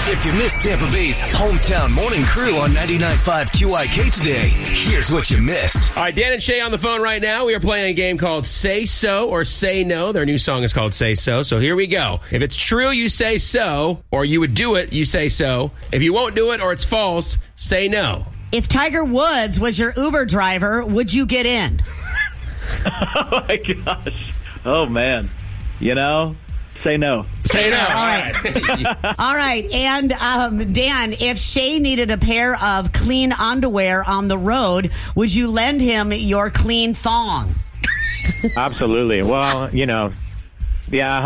If you missed Tampa Bay's hometown morning crew on 99.5 QIK today, here's what you missed. All right, Dan and Shay on the phone right now. We are playing a game called Say So or Say No. Their new song is called Say So. So here we go. If it's true, you say so, or you would do it, you say so. If you won't do it or it's false, say no. If Tiger Woods was your Uber driver, would you get in? Oh, my gosh. Oh, man. You know, say no. Say no. All right. All right. And Dan, if Shay needed a pair of clean underwear on the road, would you lend him your clean thong? Absolutely. Well, you know, yeah,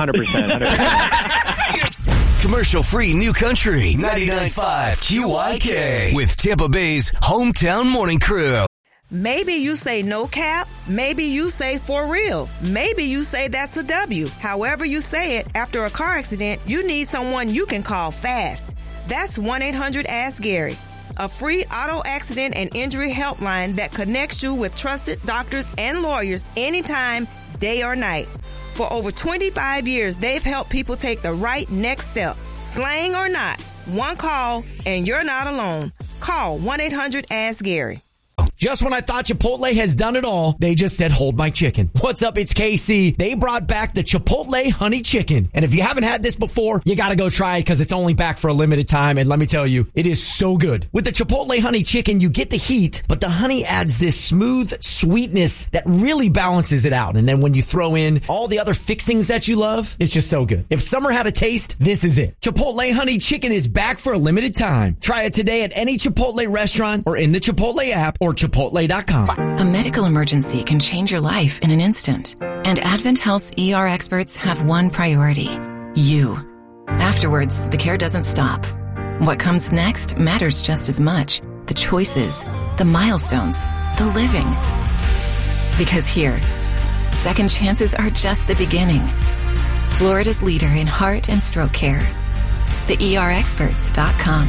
100%. Commercial-free New Country 99.5 QIK with Tampa Bay's hometown morning crew. Maybe you say no cap. Maybe you say for real. Maybe you say that's a W. However you say it, after a car accident, you need someone you can call fast. That's 1-800-ASK-GARY, a free auto accident and injury helpline that connects you with trusted doctors and lawyers anytime, day or night. For over 25 years, they've helped people take the right next step. Slang or not, one call and you're not alone. Call 1-800-ASK-GARY. Just when I thought Chipotle has done it all, they just said, hold my chicken. What's up? It's KC. They brought back the Chipotle Honey Chicken. And if you haven't had this before, you got to go try it because it's only back for a limited time. And let me tell you, it is so good. With the Chipotle Honey Chicken, you get the heat, but the honey adds this smooth sweetness that really balances it out. And then when you throw in all the other fixings that you love, it's just so good. If summer had a taste, this is it. Chipotle Honey Chicken is back for a limited time. Try it today at any Chipotle restaurant or in the Chipotle app or Chipotle.com. A medical emergency can change your life in an instant. And Advent Health's ER experts have one priority: you. Afterwards, the care doesn't stop. What comes next matters just as much. The choices, the milestones, the living. Because here, second chances are just the beginning. Florida's leader in heart and stroke care. TheERexperts.com.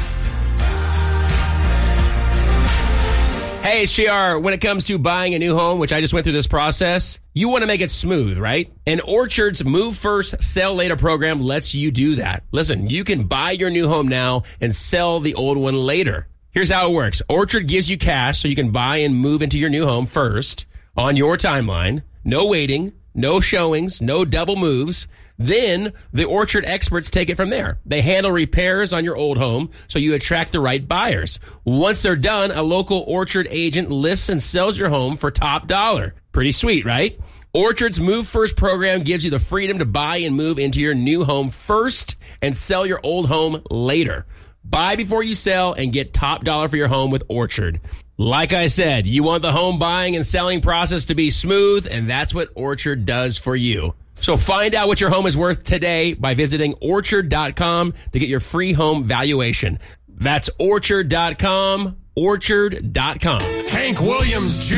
Hey, it's JR. When it comes to buying a new home, which I just went through this process, you want to make it smooth, right? And Orchard's Move First, Sell Later program lets you do that. Listen, you can buy your new home now and sell the old one later. Here's how it works. Orchard gives you cash so you can buy and move into your new home first on your timeline. No waiting, no showings, no double moves. Then the Orchard experts take it from there. They handle repairs on your old home so you attract the right buyers. Once they're done, a local Orchard agent lists and sells your home for top dollar. Pretty sweet, right? Orchard's Move First program gives you the freedom to buy and move into your new home first and sell your old home later. Buy before you sell and get top dollar for your home with Orchard. Like I said, you want the home buying and selling process to be smooth, and that's what Orchard does for you. So find out what your home is worth today by visiting Orchard.com to get your free home valuation. That's Orchard.com, Orchard.com. Hank Williams Jr.